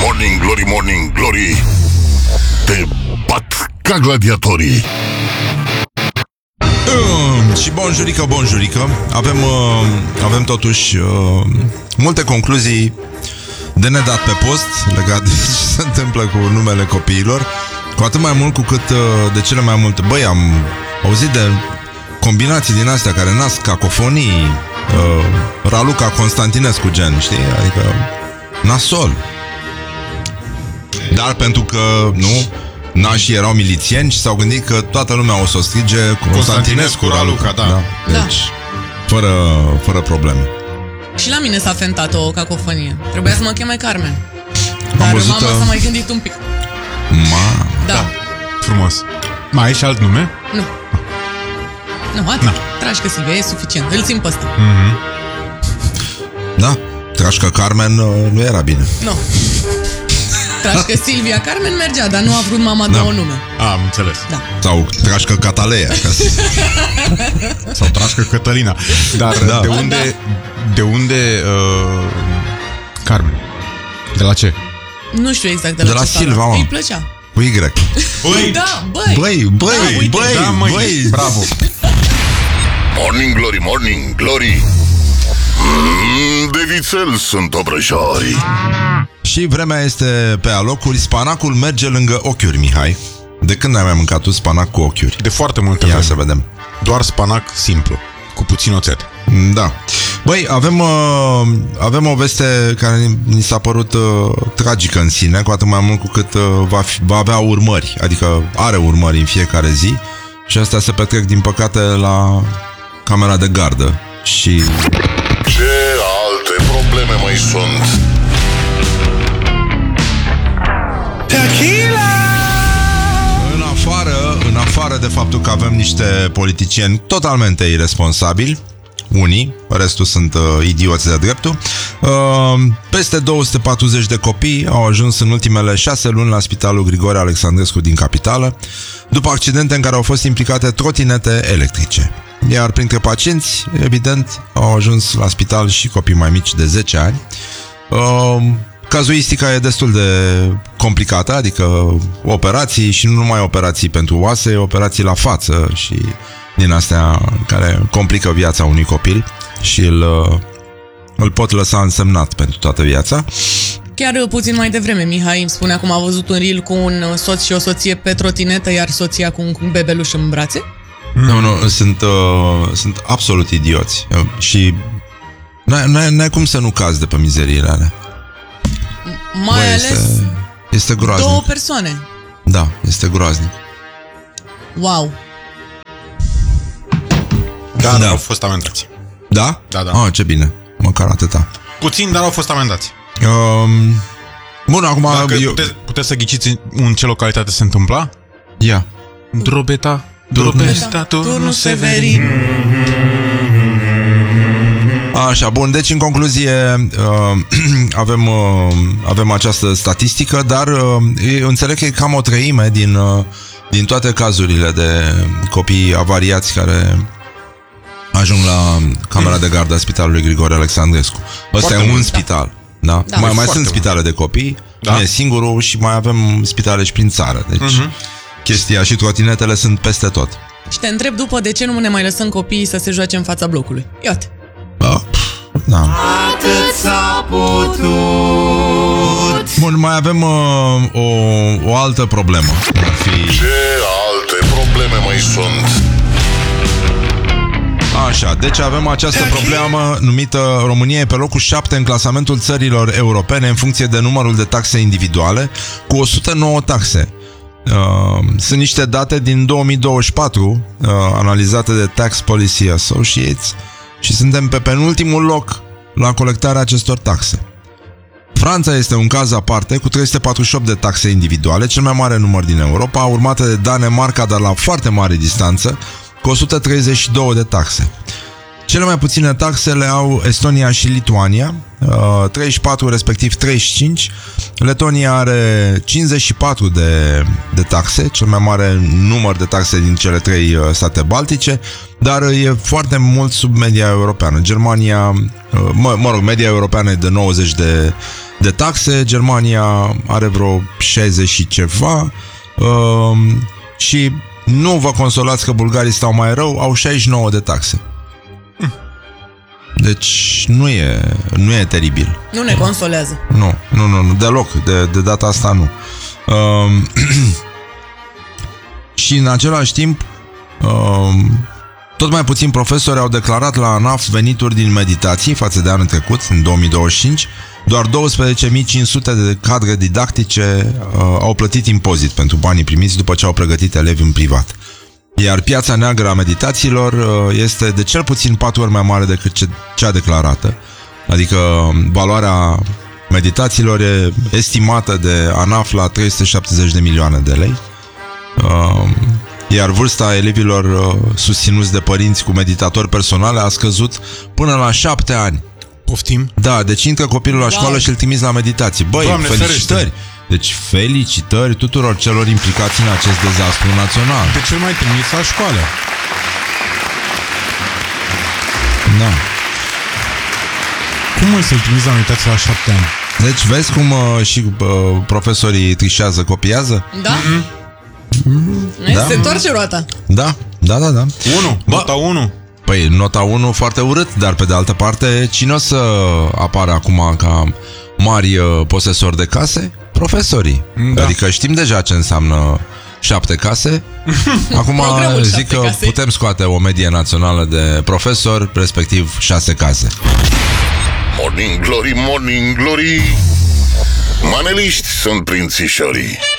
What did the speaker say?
Morning Glory, Morning Glory, te bat ca gladiatorii. Și bonjurică. Avem totuși multe concluzii de nedat pe post legat de ce se întâmplă cu numele copiilor. Cu atât mai mult cu cât de cele mai multe. Băi, am auzit de combinații din astea care nasc cacofonii, Raluca Constantinescu gen, știi? Adică nasol. Dar pentru că, nu, nașii erau milițieni și s-au gândit că toată lumea o să o strige Constantinescu Raluca, da. Deci, fără probleme. Și la mine s-a fentat o cacofonie. Trebuia să mă cheme Carmen. Dar mama s-a mai gândit un pic. Da. Frumos. Mai ai și alt nume? Nu, atât. Trașcă Silvia, e suficient. Îl țin pe ăsta. Da, Trașcă Carmen nu era bine. Nu. Trașcă Silvia Carmen mergea, dar nu a vrut mama două nume. Am înțeles. Da. Sau Trașcă Cataleia. Sau Trașcă Cătălina. Dar de unde Carmen? De la ce? Nu știu exact de la Silva, mă. Îi plăcea. Cu Y. Da, Băi, bravo. Morning Glory, Morning Glory, de vițel sunt obrăjorii. Și vremea este pe alocuri. Spanacul merge lângă ochiuri, Mihai. De când ai mai mâncat tu spanac cu ochiuri? De foarte multe vreme. Ia să vedem. Doar spanac simplu, cu puțin oțet. Da. Băi, avem o veste care ni s-a părut tragică în sine, cu atât mai mult cu cât va avea urmări. Adică are urmări în fiecare zi. Și astea se petrec, din păcate, la camera de gardă. Și ce alte probleme mai sunt? În afară de faptul că avem niște politicieni totalmente irresponsabili, unii, restul sunt idioți de dreptul, peste 240 de copii au ajuns în ultimele 6 luni la Spitalul Grigore Alexandrescu din capitală, după accidente în care au fost implicate trotinete electrice. Iar printre pacienți, evident, au ajuns la spital și copii mai mici de 10 ani. Cazuistica e destul de complicată, adică operații și nu numai operații pentru oase, operații la față și din astea care complică viața unui copil și îl pot lăsa însemnat pentru toată viața. Chiar puțin mai devreme Mihai îmi spunea cum a văzut un reel cu un soț și o soție pe trotinetă, iar soția cu un bebeluș în brațe. Nu, sunt absolut idioți. Și n-ai cum să nu cazi de pe mizeriile alea. Mai ales este groaznic. 2 persoane. Da, este groaznic. Wow. Dar au fost amendați. Da? Da. Ce bine, măcar atâta. Puțin, dar au fost amendați. Bun, acum puteți să ghiciți în ce localitate se întâmpla? Ia. Drobeta, turnul Severin. Așa, bun, deci în concluzie avem această statistică, dar înțeleg că e cam o treime din toate cazurile de copii avariați care ajung la camera de gardă a Spitalului Grigore Alexandrescu. Ăsta e un spital, da? Mai sunt spitale de copii, nu e singurul, și mai avem spitale și prin țară. Deci chestia și trotinetele sunt peste tot. Și te întreb după de ce nu ne mai lăsăm copiii să se joace în fața blocului. Iată. Da. Atât s-a putut. Bun, mai avem o altă problemă. Ce alte probleme mai sunt? Așa, deci avem această problemă numită România e pe locul 7 în clasamentul țărilor europene în funcție de numărul de taxe individuale, cu 109 taxe. Sunt niște date din 2024 analizate de Tax Policy Associates și suntem pe penultimul loc la colectarea acestor taxe. Franța este un caz aparte, cu 348 de taxe individuale, cel mai mare număr din Europa, urmată de Danemarca, dar la foarte mare distanță, cu 132 de taxe. Cele mai puține taxe le au Estonia și Lituania, 34 respectiv 35. Letonia are 54 de taxe, cel mai mare număr de taxe din cele 3 state baltice, dar e foarte mult sub media europeană. Germania, media europeană e de 90 de taxe. Germania are vreo 60 și ceva. Și nu vă consolați că bulgarii stau mai rău, au 69 de taxe. Deci nu e teribil. Nu ne consolează. Nu, deloc. De data asta nu. Și în același timp tot mai puțini profesori au declarat la ANAF venituri din meditații față de anul trecut, în 2025. Doar 12.500 de cadre didactice au plătit impozit pentru banii primiți după ce au pregătit elevi în privat. Iar piața neagră a meditațiilor este de cel puțin 4 ori mai mare decât cea declarată. Adică valoarea meditațiilor e estimată de ANAF la 370 de milioane de lei. Iar vârsta elevilor susținuți de părinți cu meditatori personale a scăzut până la 7 ani. Poftim? Da, deci intră copilul la școală și îl trimiți la meditații. Băi, Doamne, felicitări! Ferește. Deci felicitări tuturor celor implicați în acest dezastru național. De ce mai trimiți la școală? Da. Cum îl să-l trimiți la meditații la 7 ani? Deci vezi cum și profesorii trișează, copiază? Da? Da? Se întoarce roata. Da. 1, nota 1. Păi, nota 1 foarte urât, dar pe de altă parte, cine o să apară acum ca mari posesori de case? Profesorii. Da. Adică știm deja ce înseamnă 7 case. Acum zic că putem scoate o medie națională de profesori, respectiv 6 case. Morning Glory, Morning Glory, maneliști sunt prințișorii.